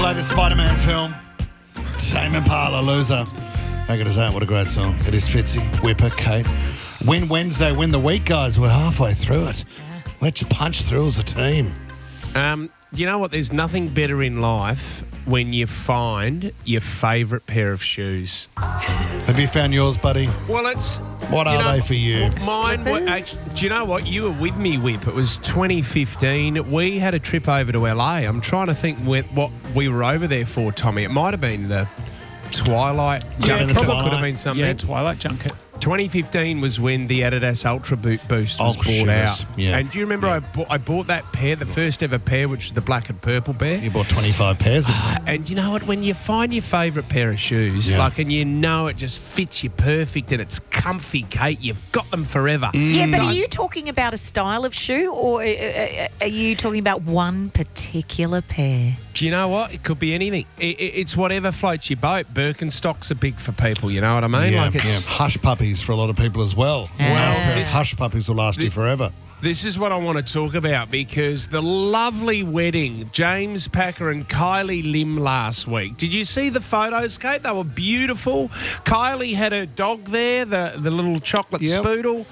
Latest Spider-Man film, Tame Impala, Loser. How good is that? What a great song. It is Fitzy, Whipper, Kate. Win Wednesday, win the week, guys. We're halfway through it. Let's punch through as a team. You know what? There's nothing better in life when you find your favourite pair of shoes. Have you found yours, buddy? Well, it's... What are they for you? Mine were actually... Do you know what? You were with me, Whip. It was 2015. We had a trip over to LA. I'm trying to think what we were over there for, Tommy. It might have been the Twilight. Yeah, It probably could have been something. Yeah, Twilight Junket. 2015 was when the Adidas Ultra Boost was brought out. Yeah. And do you remember I bought that pair, the first ever pair, which was the black and purple pair? You bought 25 pairs of them. And you know what? When you find your favourite pair of shoes, and you know it just fits you perfect and it's comfy, Kate, you've got them forever. Yeah, but are you talking about a style of shoe or are you talking about one particular pair? Do you know what? It could be anything. It's whatever floats your boat. Birkenstocks are big for people, you know what I mean? Yeah, Hush puppies for a lot of people as well. Yeah. Hush puppies will last you forever. This is what I want to talk about because the lovely wedding, James Packer and Kylie Lim last week. Did you see the photos, Kate? They were beautiful. Kylie had her dog there, the little chocolate spoodle.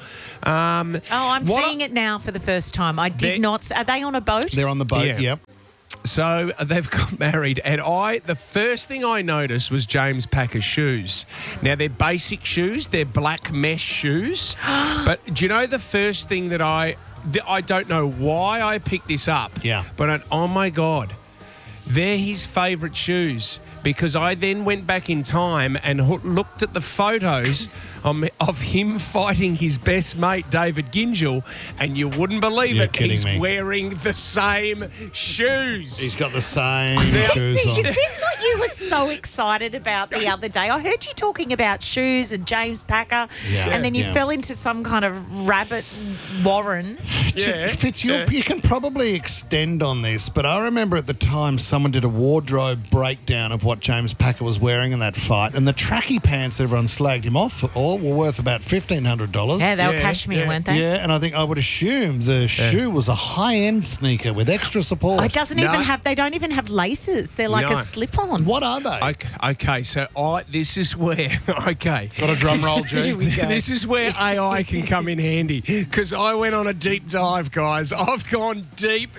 I'm seeing it now for the first time. I did not. Are they on a boat? They're on the boat, yep. So they've got married, and the first thing I noticed was James Packer's shoes. Now, they're basic shoes. They're black mesh shoes. But do you know the first thing that I don't know why I picked this up. Yeah. But oh, my God, they're his favourite shoes. Because I then went back in time and looked at the photos of him fighting his best mate, David Gingell, and you wouldn't believe You're it, he's kidding me. wearing the same shoes. He's got the same Is shoes on. this what you were so excited about the other day? I heard you talking about shoes and James Packer, and then you fell into some kind of rabbit warren. Yeah. Fitz, you can probably extend on this, but I remember at the time someone did a wardrobe breakdown of what James Packer was wearing in that fight, and the tracky pants everyone slagged him off for were worth about $1,500. Yeah, they were cashmere, weren't they? Yeah, and I think I would assume the shoe was a high-end sneaker with extra support. Oh, it doesn't even have. They don't even have laces. They're like a slip-on. What are they? Okay, so this is where Got a drum roll, G. Here we go. This is where AI can come in handy because I went on a deep dive, guys. I've gone deep,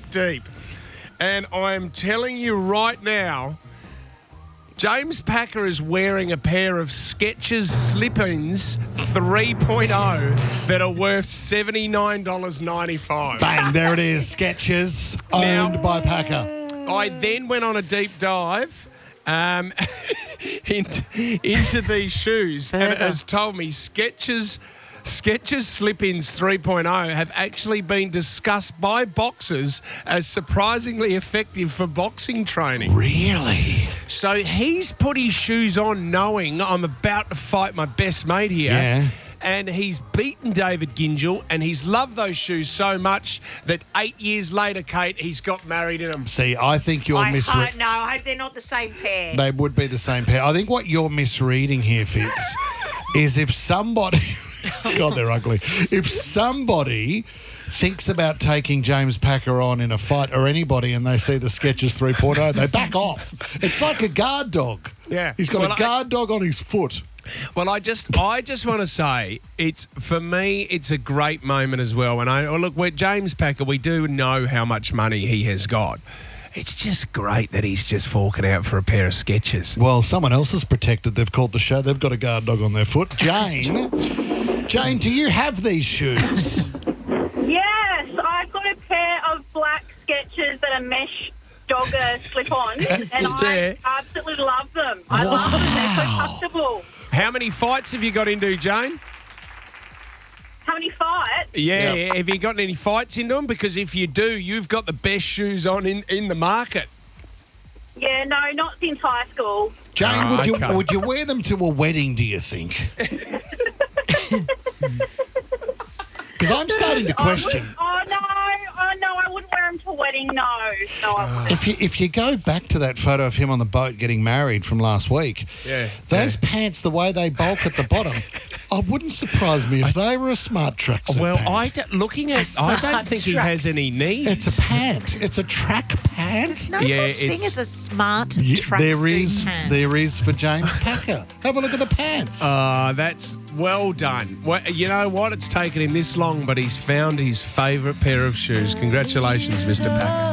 and I'm telling you right now, James Packer is wearing a pair of Skechers slip-ins 3.0 that are worth $79.95. Bang, there it is. Skechers, owned by Packer. I then went on a deep dive into these shoes, and it has told me Skechers slip-ins 3.0 have actually been discussed by boxers as surprisingly effective for boxing training. Really? So he's put his shoes on knowing I'm about to fight my best mate here. Yeah. and he's beaten David Gingell, and he's loved those shoes so much that 8 years later, Kate, he's got married in them. See, I think you're misreading. No, I hope they're not the same pair. They would be the same pair. I think what you're misreading here, Fitz, is if somebody... God, they're ugly. If somebody thinks about taking James Packer on in a fight, or anybody, and they see the Skechers 3.0, they back off. It's like a guard dog. Yeah. He's got a guard dog on his foot. Well, I just want to say, for me, it's a great moment as well. And look, we're James Packer, we do know how much money he has got. It's just great that he's just forking out for a pair of Skechers. Well, someone else is protected. They've called the show. They've got a guard dog on their foot. Jane, do you have these shoes? Yes, I've got a pair of black Skechers that are mesh jogger slip-ons, and I absolutely love them. I love them. They're so comfortable. How many fights have you got into, Jane? How many fights? Yeah. Have you gotten any fights into them? Because if you do, you've got the best shoes on in the market. Yeah, no, not since high school. Jane, would you wear them to a wedding, do you think? Because I'm starting to question. Oh, no, I wouldn't wear them to a wedding, no, I wouldn't. If you go back to that photo of him on the boat getting married from last week, those pants, the way they bulk at the bottom, it wouldn't surprise me if they were a Smart Track Well, pant. I don't think he has any knees. It's a pant. It's a track pant. pants? No Yeah, such thing it's- as a smart Yeah, tracksuit pants. there is for James Packer. Have a look at the pants. That's well done. Well, you know what? It's taken him this long, but he's found his favourite pair of shoes. Congratulations, Mr. Packer.